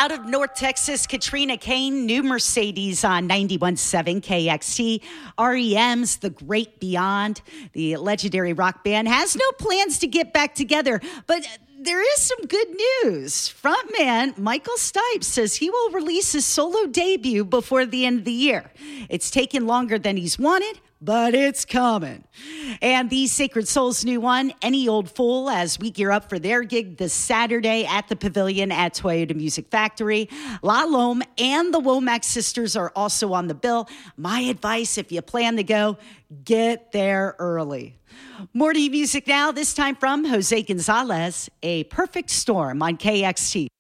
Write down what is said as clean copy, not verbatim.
Out of North Texas, Katrina Kane, new Mercedes on 91.7 KXT. REM's The Great Beyond, the legendary rock band, has no plans to get back together, but there is some good news. Frontman Michael Stipe says he will release his solo debut before the end of the year. It's taken longer than he's wanted, but it's coming. And the Sacred Souls' new one, Any Old Fool, as we gear up for their gig this Saturday at the Pavilion at Toyota Music Factory. La Lome and the Womack Sisters are also on the bill. My advice, if you plan to go, get there early. More to music now, this time from Jose Gonzalez, A Perfect Storm on KXT.